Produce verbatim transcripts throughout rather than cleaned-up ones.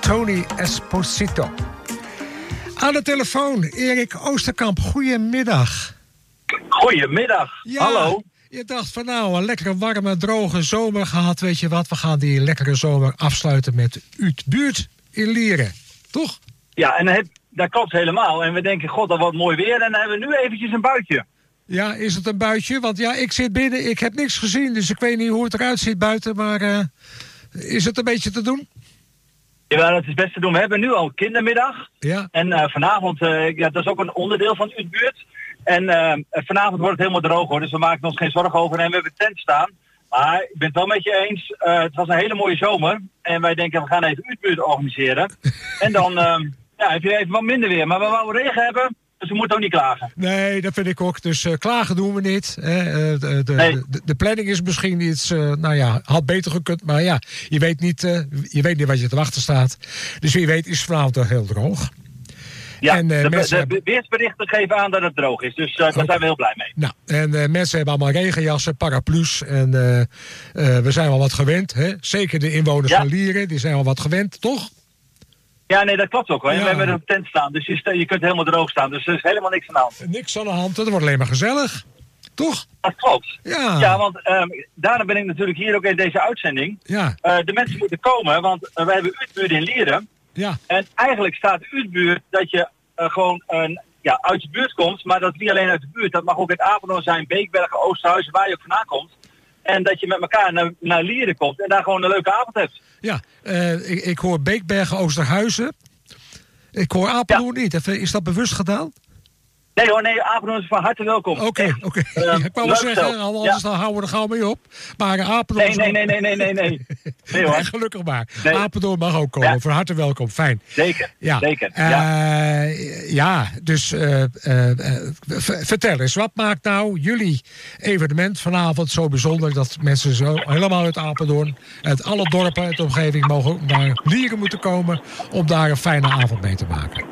Tony Esposito. Aan de telefoon, Erik Oosterkamp. Goedemiddag. Goedemiddag, ja, hallo. Je dacht van nou, een lekkere, warme, droge zomer gehad. Weet je wat, we gaan die lekkere zomer afsluiten met Uitbuurt in Lieren. Toch? Ja, en heb, dat klopt helemaal. En we denken, god, dat wordt mooi weer. En dan hebben we nu eventjes een buitje. Ja, is het een buitje? Want ja, ik zit binnen, ik heb niks gezien. Dus ik weet niet hoe het eruit ziet buiten. Maar uh, is het een beetje te doen? Ja, dat is best te doen. We hebben nu al kindermiddag. Ja. En uh, vanavond, uh, ja, dat is ook een onderdeel van Uitbuurt. En uh, vanavond wordt het helemaal droog hoor. Dus we maken ons geen zorgen over. En we hebben tent staan. Maar ik ben het wel met je eens. Uh, het was een hele mooie zomer. En wij denken, we gaan even Uitbuurt organiseren. En dan uh, ja, heb je even wat minder weer. Maar we wouden regen hebben. Dus we moeten ook niet klagen. Nee, dat vind ik ook. Dus uh, klagen doen we niet. Hè. Uh, de, de, nee. de, de planning is misschien iets, uh, nou ja, had beter gekund. Maar ja, je weet niet, uh, je weet niet wat je te wachten staat. Dus wie weet is vanavond wel heel droog. Ja, en, uh, de, mensen de hebben... weersberichten geven aan dat het droog is. Dus uh, daar zijn we heel blij mee. Nou, en uh, mensen hebben allemaal regenjassen, paraplu's. En uh, uh, we zijn wel wat gewend. Hè? Zeker de inwoners ja. van Lieren, die zijn wel wat gewend, toch? Ja, nee, dat klopt ook hoor. Ja. We hebben er op tent staan, dus je, je kunt helemaal droog staan. Dus er is helemaal niks aan de hand. Niks aan de hand, het wordt alleen maar gezellig. Toch? Dat klopt. Ja, ja want um, daarna ben ik natuurlijk hier ook in deze uitzending. Ja. Uh, de mensen moeten komen, want uh, we hebben Uitbuurt in Lieren. Ja. En eigenlijk staat Uitbuurt dat je uh, gewoon uh, ja, uit de buurt komt. Maar dat is niet alleen uit de buurt. Dat mag ook uit Apeldoorn zijn, Beekbergen, Oosterhuizen, waar je ook vandaan komt. En dat je met elkaar naar, naar Lieren komt en daar gewoon een leuke avond hebt. Ja, uh, ik, ik hoor Beekbergen, Oosterhuizen. Ik hoor Apeldoorn ja. niet. Even, is dat bewust gedaan? Nee hoor, nee, Apeldoorn is van harte welkom. Oké, okay, oké. Okay. Uh, ik wou wel zeggen, anders ja. dan houden we er gauw mee op. Maar Apeldoorn... Nee, nee, nee, nee, nee, nee, nee. Nee hoor. Nee, gelukkig maar. Nee. Apeldoorn mag ook komen, ja. van harte welkom. Fijn. Zeker, ja. zeker. Uh, ja. ja, dus uh, uh, uh, vertel eens, wat maakt nou jullie evenement vanavond zo bijzonder... dat mensen zo helemaal uit Apeldoorn, uit alle dorpen, uit de omgeving... mogen naar Lieren moeten komen om daar een fijne avond mee te maken?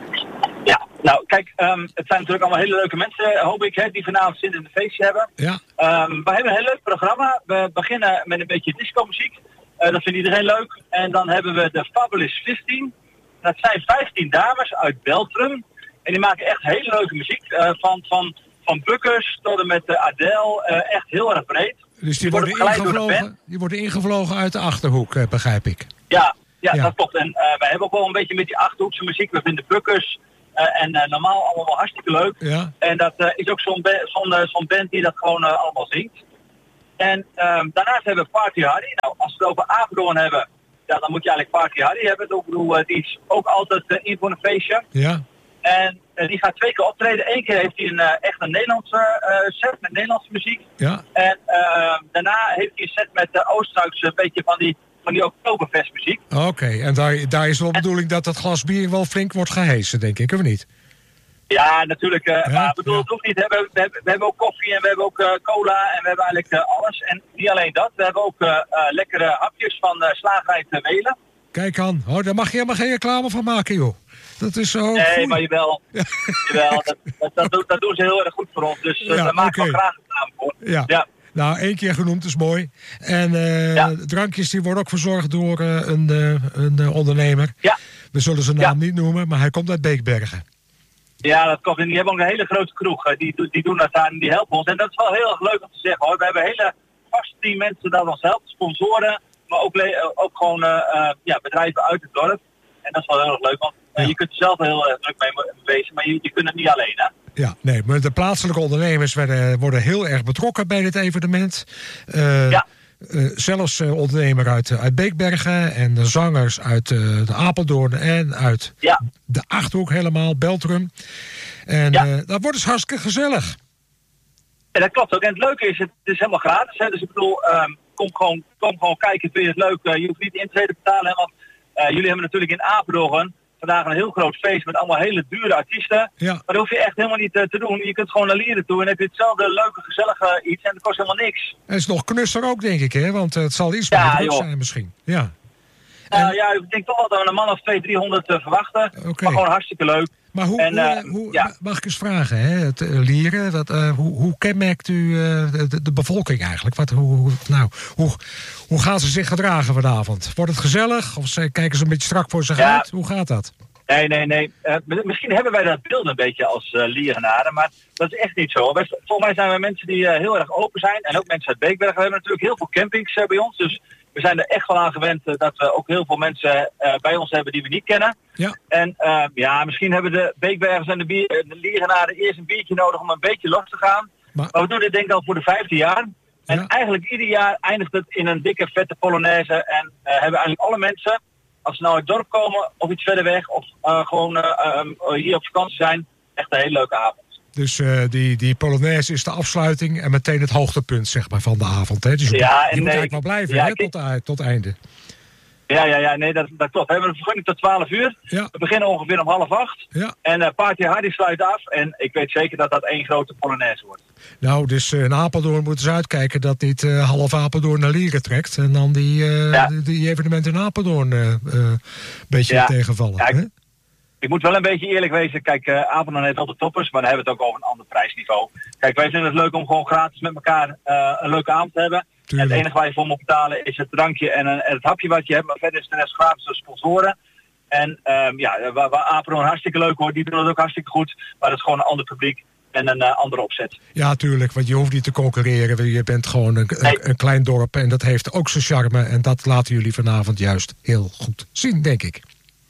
Nou, kijk, um, het zijn natuurlijk allemaal hele leuke mensen, hoop ik, hè, die vanavond zin in de feestje hebben. Ja. Um, we hebben een heel leuk programma. We beginnen met een beetje disco-muziek. Uh, dat vindt iedereen leuk. En dan hebben we de Fabulous vijftien. Dat zijn vijftien dames uit Beltrum. En die maken echt hele leuke muziek. Uh, van, van, van Bukkers tot en met uh, Adele. Uh, echt heel erg breed. Dus die, die worden, worden ingevlogen, die worden ingevlogen uit de Achterhoek, uh, begrijp ik. Ja, ja, ja. dat klopt. En uh, wij hebben ook wel een beetje met die Achterhoekse muziek. We vinden Bukkers... Uh, en uh, normaal allemaal hartstikke leuk. Ja. En dat uh, is ook zo'n, be- zo'n, uh, zo'n band die dat gewoon uh, allemaal zingt. En um, daarnaast hebben we Party Hardy. Nou, als we het over Apeldoorn hebben, ja, dan moet je eigenlijk Party Hardy hebben. Ik bedoel, uh, die is ook altijd uh, in voor een feestje. Ja. En uh, die gaat twee keer optreden. Eén keer heeft hij een, uh, echt een Nederlandse uh, set met Nederlandse muziek. Ja. En uh, daarna heeft hij een set met uh, Oostenrijkse, een beetje van die... van die Oktoberfestmuziek. Oké, okay. En daar, daar is wel de bedoeling dat dat glas bier wel flink wordt gehesen, denk ik, of niet? Ja, natuurlijk. Uh, ja, maar bedoel, ja. het hoeft niet. We hebben, we, hebben, we hebben ook koffie en we hebben ook uh, cola en we hebben eigenlijk uh, alles. En niet alleen dat, we hebben ook uh, uh, lekkere hapjes van uh, Slagerij te Welen. Kijk aan, oh, daar mag je helemaal geen reclame van maken, joh. Dat is zo... Nee, goeie. maar jawel. jawel dat, dat, dat, doen, dat doen ze heel erg goed voor ons. Dus uh, ja, daar maken okay. we graag reclame voor. Ja. ja. Nou, één keer genoemd is mooi. En uh, ja. drankjes die worden ook verzorgd door uh, een, uh, een uh, ondernemer. Ja. We zullen zijn naam ja. niet noemen, maar hij komt uit Beekbergen. Ja, dat klopt. En die hebben ook een hele grote kroeg. Die, die doen dat daar en die helpen ons. En dat is wel heel erg leuk om te zeggen hoor. We hebben hele vaste team mensen dat ons helpen, sponsoren. Maar ook, ook gewoon uh, uh, ja, bedrijven uit het dorp. En dat is wel heel erg leuk, want uh, ja. je kunt er zelf heel erg druk mee wezen, maar je, je kunt het niet alleen, hè? Ja, nee, maar de plaatselijke ondernemers werden, worden heel erg betrokken bij dit evenement. Uh, ja. Uh, zelfs uh, ondernemer uit, uh, uit Beekbergen en de zangers uit uh, de Apeldoorn en uit ja. de Achterhoek helemaal, Beltrum. En ja. uh, dat wordt dus hartstikke gezellig. Ja, dat klopt ook. En het leuke is, het is helemaal gratis. Hè? Dus ik bedoel, um, kom, gewoon, kom gewoon kijken, vind je het leuk. Uh, je hoeft niet intrede te betalen, hè? Want uh, jullie hebben natuurlijk in Apeldoorn vandaag een heel groot feest met allemaal hele dure artiesten. Ja. Maar dat hoef je echt helemaal niet uh, te doen. Je kunt gewoon naar Lieren toe en heb je hetzelfde leuke, gezellige iets en dat kost helemaal niks. En het is nog knusser ook, denk ik, hè? Want uh, het zal iets ja, meer druk zijn misschien. Ja. En... Uh, ja, ik denk toch wel dat we een man of twee, driehonderd uh, verwachten. Okay. Maar gewoon hartstikke leuk. Maar hoe, en, uh, hoe, hoe ja. mag ik eens vragen, hè? Het uh, lieren, dat, uh, hoe, hoe kenmerkt u uh, de, de bevolking eigenlijk? Wat, hoe, hoe, nou, hoe, hoe gaan ze zich gedragen vanavond? Wordt het gezellig? Of ze, kijken ze een beetje strak voor zich ja. uit? Hoe gaat dat? Nee, nee, nee. Uh, misschien hebben wij dat beeld een beetje als uh, Lierenaren, maar dat is echt niet zo. Wij, volgens mij zijn wij mensen die uh, heel erg open zijn. En ook mensen uit Beekbergen. We hebben natuurlijk heel veel campings uh, bij ons. Dus we zijn er echt wel aan gewend uh, dat we ook heel veel mensen uh, bij ons hebben die we niet kennen. Ja. En uh, ja, misschien hebben de Beekbergers en de, bier, de Lierenaren eerst een biertje nodig om een beetje los te gaan. Maar, maar we doen dit denk ik al voor de vijfde jaar. En ja. eigenlijk ieder jaar eindigt het in een dikke vette Polonaise. En uh, hebben eigenlijk alle mensen, als ze nou uit het dorp komen of iets verder weg of uh, gewoon uh, um, hier op vakantie zijn, echt een hele leuke avond. Dus uh, die, die Polonaise is de afsluiting en meteen het hoogtepunt zeg maar, van de avond. Hè? Dus je, ja, moet, je moet eigenlijk wel blijven ja, hè, tot, uh, tot einde. Ja, ja, ja, nee, dat, dat klopt. We hebben een vergunning tot twaalf uur. Ja. We beginnen ongeveer om half acht. Ja. En uh, Party Hardy sluit af. En ik weet zeker dat dat één grote Polonaise wordt. Nou, dus uh, in Apeldoorn moeten ze uitkijken dat niet uh, half Apeldoorn naar Lieren trekt. En dan die, uh, ja. die, die evenementen in Apeldoorn uh, uh, een beetje ja. tegenvallen. Ja, ik, hè? ik moet wel een beetje eerlijk wezen. Kijk, uh, Apeldoorn heeft al de toppers, maar dan hebben we het ook over een ander prijsniveau. Kijk, wij vinden het leuk om gewoon gratis met elkaar uh, een leuke avond te hebben. En het enige waar je voor moet betalen is het drankje en, een, en het hapje wat je hebt. Maar verder is de rest gratis door sponsoren. En um, ja, waar, waar Apeldoorn hartstikke leuk hoor, die doen het ook hartstikke goed. Maar dat is gewoon een ander publiek en een uh, andere opzet. Ja, tuurlijk, want je hoeft niet te concurreren. Je bent gewoon een, nee. een, een klein dorp en dat heeft ook zijn charme. En dat laten jullie vanavond juist heel goed zien, denk ik.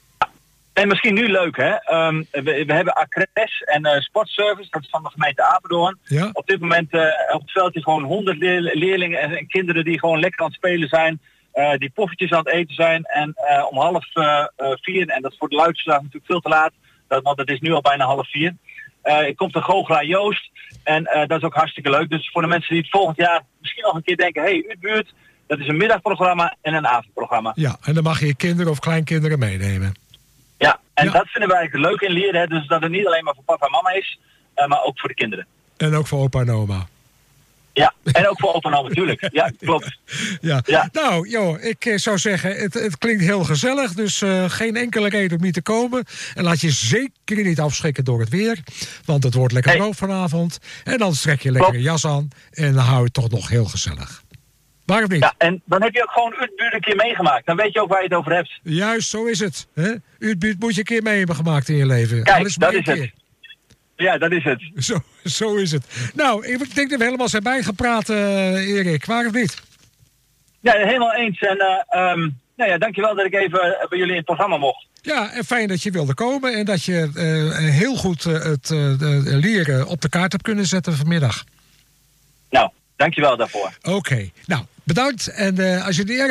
En misschien nu leuk, hè. Um, we, we hebben Acres en uh, Sportservice, dat is van de gemeente Apeldoorn. Ja. Op dit moment uh, op het veldje gewoon honderd leer, leerlingen en, en kinderen die gewoon lekker aan het spelen zijn. Uh, die poffertjes aan het eten zijn. En uh, om half uh, uh, vier, en dat is voor de luisteraars natuurlijk veel te laat, dat, want het is nu al bijna half vier. Uh, komt de goochelaar Joost. En uh, dat is ook hartstikke leuk. Dus voor de mensen die het volgend jaar misschien nog een keer denken, hé, hey, Uitbuurt, dat is een middagprogramma en een avondprogramma. Ja, en dan mag je je kinderen of kleinkinderen meenemen. Ja, en ja. dat vinden wij eigenlijk leuk in Lieren. Hè? Dus dat het niet alleen maar voor papa en mama is, uh, maar ook voor de kinderen. En ook voor opa en oma. Ja, en ook voor opa en oma natuurlijk. Ja, klopt. Ja. Ja. Nou, joh, ik uh, zou zeggen, het, het klinkt heel gezellig. Dus uh, geen enkele reden om niet te komen. En laat je zeker niet afschrikken door het weer. Want het wordt lekker droog hey. vanavond. En dan trek je lekker een jas aan. En dan hou je het toch nog heel gezellig. Waar of niet? Ja, en dan heb je ook gewoon Uitbuurt een keer meegemaakt. Dan weet je ook waar je het over hebt. Juist, zo is het. Hè? Uitbuurt moet je een keer mee hebben gemaakt in je leven. Kijk, is dat is keer. het. Ja, dat is het. Zo, zo is het. Nou, ik denk dat we helemaal zijn bijgepraat, uh, Erik. Waar of niet? Ja, helemaal eens. En uh, um, nou ja, dankjewel dat ik even bij jullie in het programma mocht. Ja, en fijn dat je wilde komen. En dat je uh, heel goed uh, het uh, Lieren op de kaart hebt kunnen zetten vanmiddag. Nou, dankjewel daarvoor. Oké, okay. Nou, bedankt. En uh, als je de